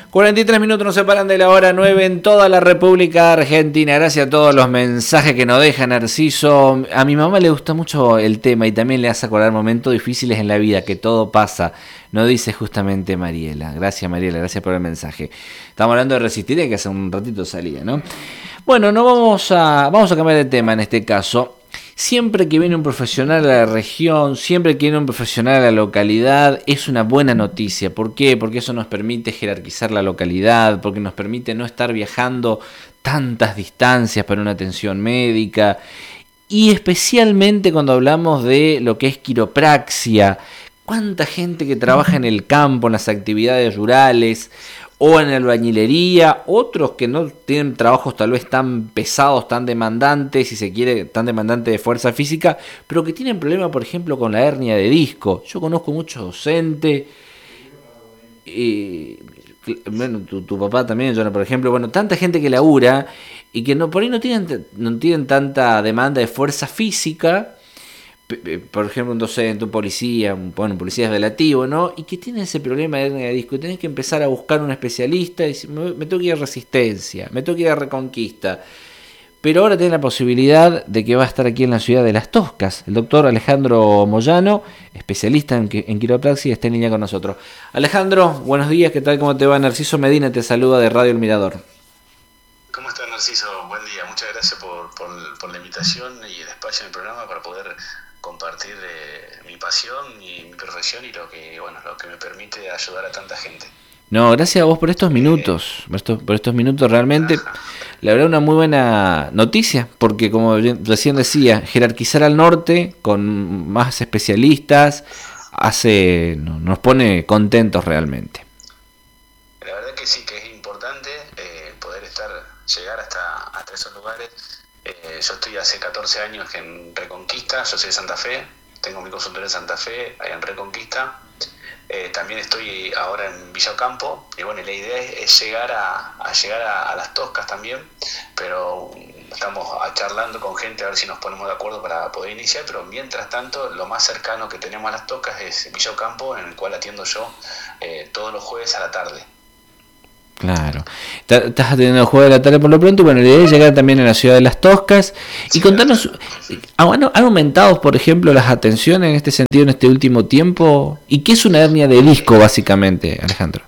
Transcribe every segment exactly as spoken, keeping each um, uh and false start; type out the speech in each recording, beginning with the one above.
cuarenta y tres minutos nos separan de la hora nueve en toda la República Argentina. Gracias a todos los mensajes que nos deja Narciso. A mi mamá le gusta mucho el tema y también le hace acordar momentos difíciles en la vida, que todo pasa. Nos dice justamente Mariela. Gracias, Mariela, gracias por el mensaje. Estamos hablando de resistir, que hace un ratito salía, ¿no? Bueno, no vamos a, vamos a cambiar de tema en este caso. Siempre que viene un profesional a la región, siempre que viene un profesional a la localidad, es una buena noticia. ¿Por qué? Porque eso nos permite jerarquizar la localidad, porque nos permite no estar viajando tantas distancias para una atención médica. Y especialmente cuando hablamos de lo que es quiropraxia, cuánta gente que trabaja en el campo, en las actividades rurales, o en la albañilería, otros que no tienen trabajos tal vez tan pesados, tan demandantes, si se quiere, tan demandantes de fuerza física, pero que tienen problemas, por ejemplo, con la hernia de disco. Yo conozco muchos docentes, eh, bueno, tu, tu papá también, Jonah, por ejemplo, bueno, tanta gente que labura y que no por ahí no tienen, no tienen tanta demanda de fuerza física. Por ejemplo, un docente, un policía, un, bueno, un policía es relativo, ¿no? Y que tiene ese problema de hernia de disco. Y tenés que empezar a buscar un especialista y decir, me, me tengo que ir a Resistencia, me tengo que ir a Reconquista. Pero ahora tenés la posibilidad de que va a estar aquí en la ciudad de Las Toscas. El doctor Alejandro Moyano, especialista en, en quiropraxia, está en línea con nosotros. Alejandro, buenos días, ¿qué tal? ¿Cómo te va? Narciso Medina te saluda de Radio El Mirador. ¿Cómo estás, Narciso? Buen día, muchas gracias por, por, por la invitación y el espacio en el programa para poder compartir eh, mi pasión y mi profesión y lo que bueno lo que me permite ayudar a tanta gente. No, gracias a vos por estos minutos, por estos, por estos minutos realmente, ajá. La verdad una muy buena noticia, porque como recién decía, jerarquizar al norte con más especialistas hace nos pone contentos realmente. La verdad que sí, que es importante eh, poder estar, llegar hasta, hasta esos lugares. Eh, yo estoy hace catorce años en Reconquista, yo soy de Santa Fe, tengo mi consultorio en Santa Fe, allá en Reconquista. Eh, también estoy ahora en Villa Ocampo, y bueno, la idea es, es llegar a, a llegar a, a Las Toscas también, pero estamos charlando con gente a ver si nos ponemos de acuerdo para poder iniciar, pero mientras tanto lo más cercano que tenemos a Las Toscas es Villa Ocampo, en el cual atiendo yo eh, todos los jueves a la tarde. Claro, estás atendiendo el juego de la tarde por lo pronto y bueno, la idea es llegar también a la ciudad de Las Toscas y sí, contarnos, ¿han, ¿han aumentado por ejemplo las atenciones en este sentido en este último tiempo? ¿Y qué es una hernia de disco básicamente, Alejandro?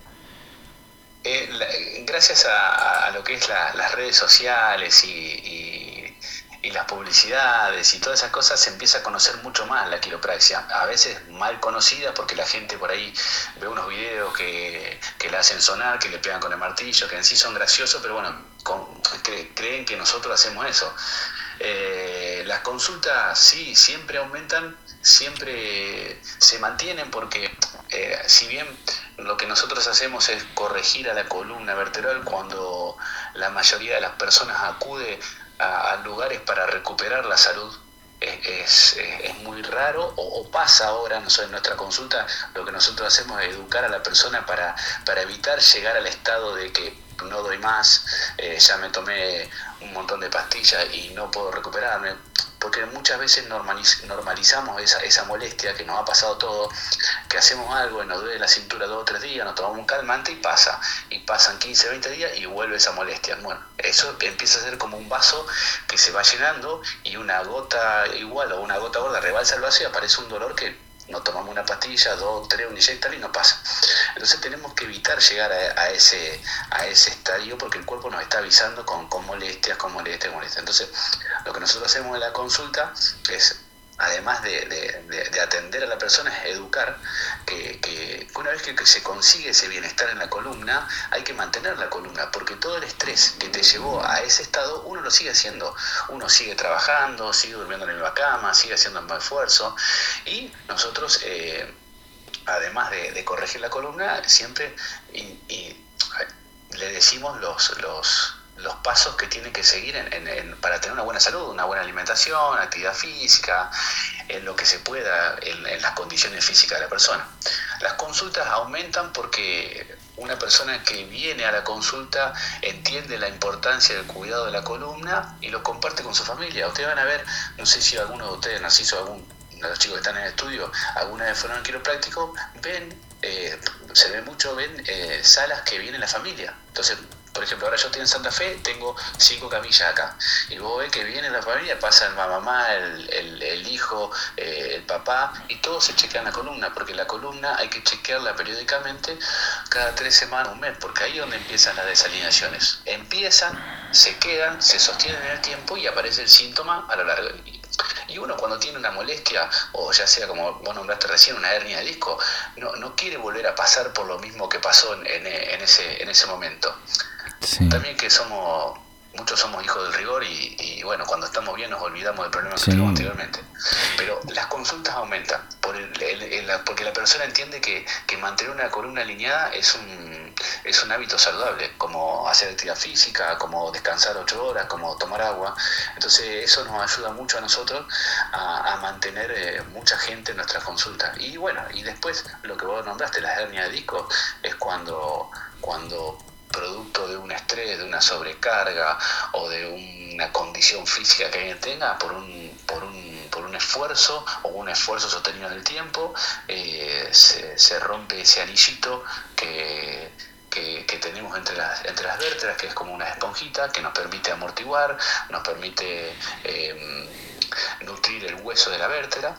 Eh, la, gracias a, a lo que es la, las redes sociales y, y y las publicidades y todas esas cosas, se empieza a conocer mucho más la quiropraxia, a veces mal conocida porque la gente por ahí ve unos videos que, que la hacen sonar, que le pegan con el martillo, que en sí son graciosos, pero bueno, con, cre, creen que nosotros hacemos eso. Eh, las consultas sí, siempre aumentan, siempre se mantienen porque eh, si bien lo que nosotros hacemos es corregir a la columna vertebral, cuando la mayoría de las personas acude a, a lugares para recuperar la salud, es, es, es muy raro, o, o pasa ahora, nosotros en nuestra consulta lo que nosotros hacemos es educar a la persona para, para evitar llegar al estado de que no doy más, eh, ya me tomé un montón de pastillas y no puedo recuperarme, porque muchas veces normaliz- normalizamos esa, esa molestia que nos ha pasado todo, que hacemos algo y nos duele la cintura dos o tres días, nos tomamos un calmante y pasa, y pasan quince, veinte días y vuelve esa molestia. Bueno, eso empieza a ser como un vaso que se va llenando y una gota igual o una gota gorda rebalsa el vaso y aparece un dolor que no tomamos una pastilla, dos, tres, un inyectar y no pasa. Entonces tenemos que evitar llegar a, a ese a ese estadio porque el cuerpo nos está avisando con, con molestias, con molestias, molestias. Entonces lo que nosotros hacemos en la consulta es, además de, de, de, de atender a la persona, es educar que, que una vez que, que se consigue ese bienestar en la columna, hay que mantener la columna, porque todo el estrés que te llevó a ese estado, uno lo sigue haciendo. Uno sigue trabajando, sigue durmiendo en la misma cama, sigue haciendo el mismo esfuerzo, y nosotros, eh, además de, de corregir la columna, siempre y, y, le decimos los... los los pasos que tiene que seguir en, en, en, para tener una buena salud, una buena alimentación, actividad física, en lo que se pueda, en, en las condiciones físicas de la persona. Las consultas aumentan porque una persona que viene a la consulta entiende la importancia del cuidado de la columna y lo comparte con su familia. Ustedes van a ver, no sé si alguno de ustedes, Narciso, algún de los chicos que están en el estudio, alguna vez fueron al quiropráctico, ven eh, se ve mucho, ven eh, salas que viene la familia. Entonces, por ejemplo, ahora yo estoy en Santa Fe, tengo cinco camillas acá. Y vos ves que viene la familia, pasa la mamá, el, el, el hijo, eh, el papá, y todos se chequean la columna, porque la columna hay que chequearla periódicamente cada tres semanas, un mes, porque ahí es donde empiezan las desalineaciones. Empiezan, se quedan, se sostienen en el tiempo y aparece el síntoma a lo largo. Y uno cuando tiene una molestia, o ya sea como vos nombraste recién, una hernia de disco, no, no quiere volver a pasar por lo mismo que pasó en, en, en, ese, en ese momento. Sí. También que somos, muchos somos hijos del rigor y, y bueno, cuando estamos bien nos olvidamos del problema que sí. tuvimos anteriormente. Pero las consultas aumentan, por el, el, el, porque la persona entiende que, que mantener una columna alineada es un, es un hábito saludable, como hacer actividad física, como descansar ocho horas, como tomar agua. Entonces eso nos ayuda mucho a nosotros a, a mantener eh, mucha gente en nuestras consultas. Y bueno, y después lo que vos nombraste, las hernias de disco, es cuando, cuando producto de un estrés, de una sobrecarga o de una condición física que alguien tenga por un, por un, por un esfuerzo o un esfuerzo sostenido en el tiempo, eh, se, se rompe ese anillito que, que, que tenemos entre las, entre las vértebras, que es como una esponjita que nos permite amortiguar, nos permite eh, nutrir el hueso de la vértebra.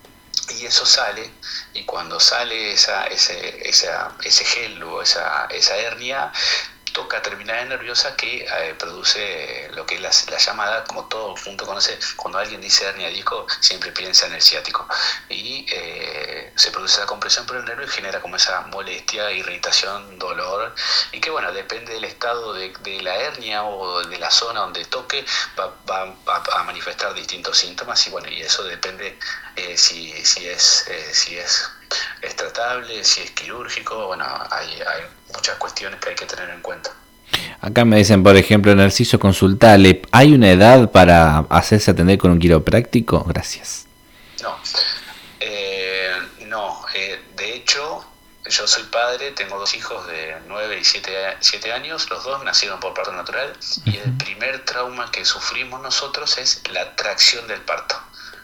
Y eso sale, y cuando sale esa, ese, esa, ese gel o esa, esa hernia, toca terminales nerviosas que eh, produce lo que es la, la llamada, como todo el mundo conoce, cuando alguien dice hernia de disco, siempre piensa en el ciático. Y eh, se produce la compresión por el nervio y genera como esa molestia, irritación, dolor, y que bueno, depende del estado de, de la hernia o de la zona donde toque, va, va, va a manifestar distintos síntomas, y bueno, y eso depende eh, si, si es, eh, si es es tratable, si es quirúrgico. Bueno, hay, hay muchas cuestiones que hay que tener en cuenta. Acá me dicen, por ejemplo, Narciso, consultale, ¿hay una edad para hacerse atender con un quiropráctico? Gracias. No, eh, no, eh, de hecho, yo soy padre, tengo dos hijos de nueve y siete años, los dos nacieron por parto natural, uh-huh. Y el primer trauma que sufrimos nosotros es la tracción del parto.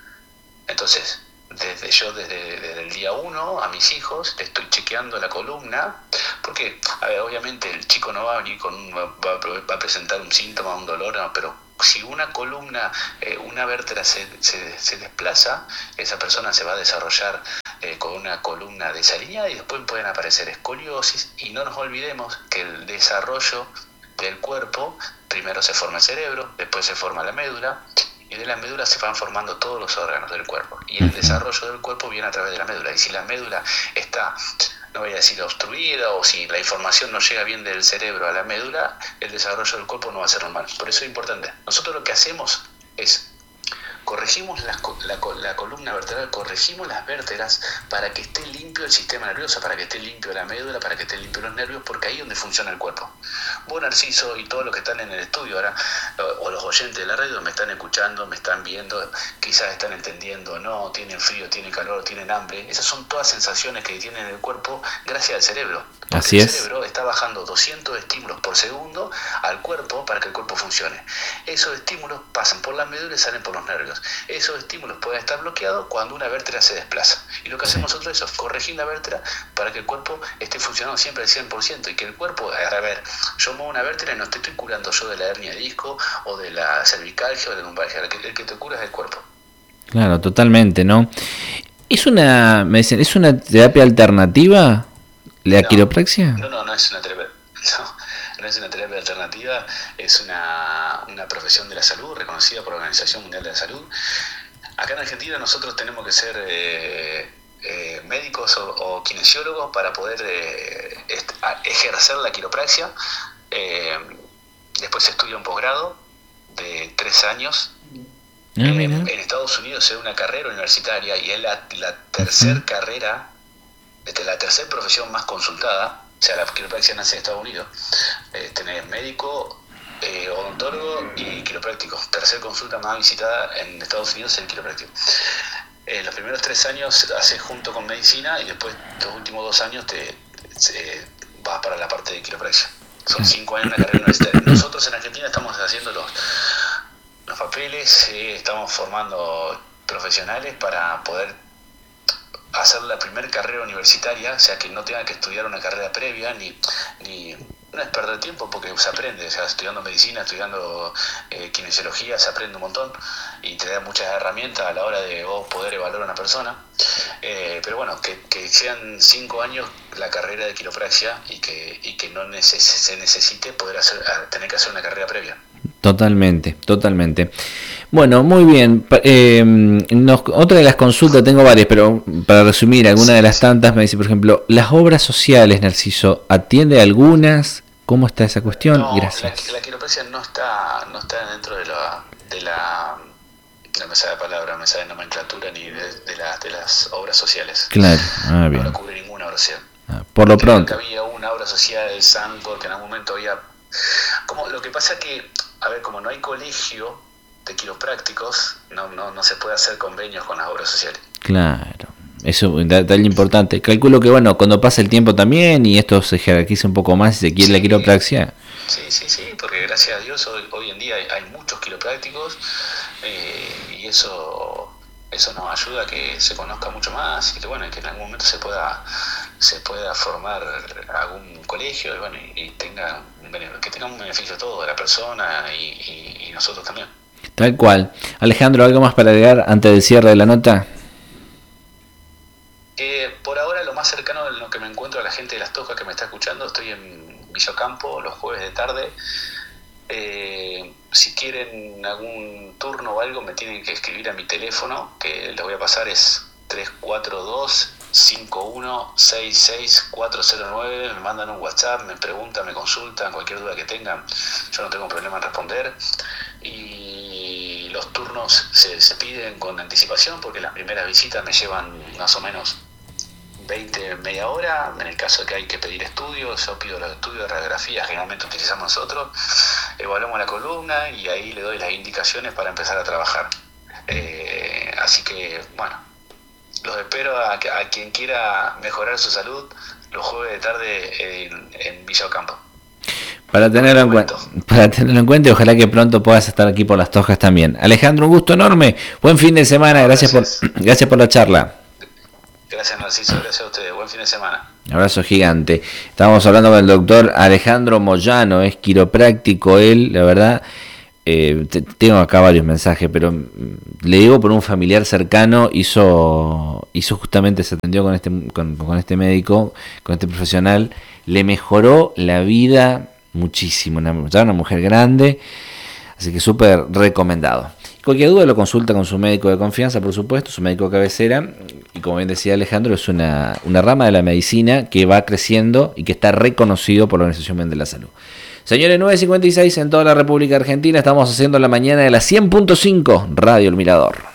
Entonces, desde yo desde, desde el día uno a mis hijos le estoy chequeando la columna, porque a ver, obviamente el chico no va a venir con un, va, va a presentar un síntoma, un dolor, no, pero si una columna, eh, una vértebra se, se, se desplaza, esa persona se va a desarrollar eh, con una columna desalineada y después pueden aparecer escoliosis. Y no nos olvidemos que el desarrollo del cuerpo, primero se forma el cerebro, después se forma la médula, y de la médula se van formando todos los órganos del cuerpo. Y el desarrollo del cuerpo viene a través de la médula. Y si la médula está, no voy a decir obstruida, o si la información no llega bien del cerebro a la médula, el desarrollo del cuerpo no va a ser normal. Por eso es importante. Nosotros lo que hacemos es corregimos la, la, la columna vertebral, corregimos las vértebras para que esté limpio el sistema nervioso, para que esté limpio la médula, para que estén limpios los nervios, porque ahí es donde funciona el cuerpo. Vos, Narciso, y todos los que están en el estudio ahora, o los oyentes de la radio, me están escuchando, me están viendo, quizás están entendiendo, no, tienen frío, tienen calor, tienen hambre. Esas son todas sensaciones que tienen el cuerpo gracias al cerebro. Así es. El cerebro está bajando doscientos estímulos por segundo al cuerpo para que el cuerpo funcione. Esos estímulos pasan por la médula y salen por los nervios. Esos estímulos pueden estar bloqueados cuando una vértebra se desplaza. Y lo que hacemos nosotros es corregir la vértebra para que el cuerpo esté funcionando siempre al cien por ciento y que el cuerpo, a ver, yo muevo una vértebra y no te estoy curando yo de la hernia de disco o de la cervicalgia o de la lumbalgia. El que, el que te cura es el cuerpo. Claro, totalmente, ¿no? Es una, me dicen, ¿es una terapia alternativa la no, quiropraxia? No, no, no es una terapia. No. No es una terapia alternativa, es una, una profesión de la salud reconocida por la Organización Mundial de la Salud. Acá en Argentina nosotros tenemos que ser eh, eh, médicos o, o kinesiólogos para poder eh, est- ejercer la quiropraxia. Eh, después se estudia un posgrado de tres años. Ah, eh, en Estados Unidos es una carrera universitaria y es la, la tercera uh-huh. carrera, la tercera profesión más consultada. O sea, la quiropraxia nace en Estados Unidos. Eh, tenés médico, eh, odontólogo y quiropráctico. Tercer consulta más visitada en Estados Unidos es el quiropráctico. Eh, los primeros tres años haces junto con medicina y después los últimos dos años te, te vas para la parte de quiropraxia. Son cinco años una carrera universitaria. Nosotros en Argentina estamos haciendo los, los papeles, eh, estamos formando profesionales para poder hacer la primera carrera universitaria, o sea, que no tenga que estudiar una carrera previa, ni, ni no es perder tiempo porque se aprende, o sea, estudiando medicina, estudiando eh, kinesiología, se aprende un montón y te da muchas herramientas a la hora de vos poder evaluar a una persona. Eh, pero bueno, que, que sean cinco años la carrera de quiropraxia y que, y que no neces- se necesite poder hacer, tener que hacer una carrera previa. Totalmente, totalmente. Bueno, muy bien. Eh, nos, otra de las consultas, tengo varias, pero para resumir, alguna de las tantas me dice, por ejemplo, las obras sociales, Narciso, ¿atiende algunas? ¿Cómo está esa cuestión? No, Gracias. La, la quiropraxia no está, no está dentro de la, de la, no me sale palabra, no me sale nomenclatura ni de, de, la, de las obras sociales. Claro, ah, bien. No cubre ninguna obra social. Ah, por lo Creo pronto. que había una obra social del Sancor que en algún momento había, como lo que pasa que, a ver, como no hay colegio de quiroprácticos, no, no, no se puede hacer convenios con las obras sociales. Claro, eso es un detalle importante. Calculo que, bueno, cuando pasa el tiempo también y esto se jerarquiza un poco más, si se quiere Sí. la quiropraxia. Sí, sí, sí, porque gracias a Dios hoy, hoy en día hay, hay muchos quiroprácticos eh, y eso eso nos ayuda a que se conozca mucho más y que bueno, que en algún momento se pueda se pueda formar algún colegio y bueno, y, y tenga que tenga un beneficio todo de la persona y, y, y nosotros también. Tal cual. Alejandro, ¿algo más para agregar antes del cierre de la nota? Eh, por ahora lo más cercano de lo que me encuentro a la gente de Las Tojas que me está escuchando, estoy en Villa Campo los jueves de tarde. Eh, si quieren algún turno o algo me tienen que escribir a mi teléfono, que les voy a pasar, es tres cuatro dos, cinco uno seis seis cuatro cero nueve. Me mandan un WhatsApp, me preguntan, me consultan, cualquier duda que tengan, yo no tengo problema en responder. Y los turnos se, se piden con anticipación porque las primeras visitas me llevan más o menos veinte, media hora. En el caso de que hay que pedir estudios, yo pido los estudios de radiografía, generalmente utilizamos nosotros, evaluamos la columna y ahí le doy las indicaciones para empezar a trabajar. Eh, así que, bueno, los espero a, a quien quiera mejorar su salud los jueves de tarde en, en Villa Campo. Para tenerlo, en cuenta, para tenerlo en cuenta y ojalá que pronto puedas estar aquí por Las Tojas también. Alejandro, un gusto enorme. Buen fin de semana. Gracias, gracias. por gracias por la charla. Gracias, Narciso. Gracias a ustedes. Buen fin de semana. Un abrazo gigante. Estábamos hablando con el doctor Alejandro Moyano, es quiropráctico él, la verdad. Eh, te, tengo acá varios mensajes, pero le digo por un familiar cercano, hizo hizo justamente, se atendió con este, con, con este médico, con este profesional, le mejoró la vida muchísimo, una, ya una mujer grande, así que súper recomendado. Cualquier duda lo consulta con su médico de confianza, por supuesto, su médico de cabecera, y como bien decía Alejandro, es una, una rama de la medicina que va creciendo y que está reconocido por la Organización Mundial de la Salud. Señores, nueve cincuenta y seis en toda la República Argentina, estamos haciendo la mañana de la cien punto cinco Radio El Mirador.